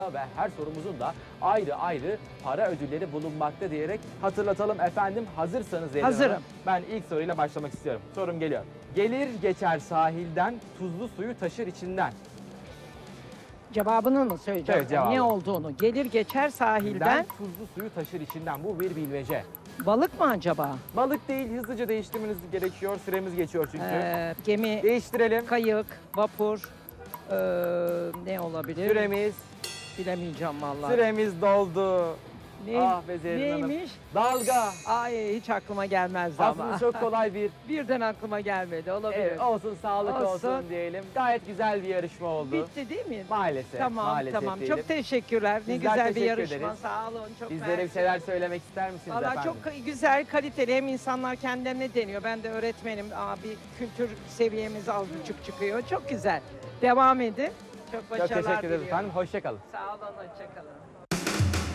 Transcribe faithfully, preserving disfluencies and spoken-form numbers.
ve her sorumuzun da ayrı ayrı para ödülleri bulunmakta diyerek hatırlatalım efendim. Hazırsanız Zeydan Hazırım. Hanım, ben ilk soruyla başlamak istiyorum. Sorum geliyor. Gelir geçer sahilden, tuzlu suyu taşır içinden. Cevabını mı söyleyeceğim? Evet, cevabı. Ne olduğunu. Gelir geçer sahilden. Sahilden tuzlu suyu taşır içinden. Bu bir bilmece. Balık mı acaba? Balık değil, hızlıca değiştirmeniz gerekiyor. Süremiz geçiyor çünkü. Ee, gemi, Değiştirelim. kayık, vapur. ee, ne olabilir? Süremiz. Bilemeyeceğim vallahi. Süremiz doldu. Ne? Ah be Zerrin Hanım. Neymiş? Dalga. Ay hiç aklıma gelmezdi Aslında ama. çok kolay bir. Birden aklıma gelmedi. Olabilir. Evet, olsun, sağlık olsun. Olsun. diyelim. Gayet güzel bir yarışma oldu. Bitti değil mi? Maalesef. Tamam maalesef tamam. diyelim. Çok teşekkürler. Ne Bizler güzel bir teşekkür yarışma. ederiz. Sağ olun. Çok Bizlere bir mersi. şeyler söylemek ister misiniz Valla efendim? çok güzel, kaliteli. Hem insanlar kendilerine deniyor. Ben de öğretmenim. Aa, bir kültür seviyemiz az buçuk çıkıyor. Çok güzel. Devam edin. Çok Çok başarılar teşekkür ederiz diliyorum. efendim. Hoşça kalın. Sağ olun, hoşçakalın.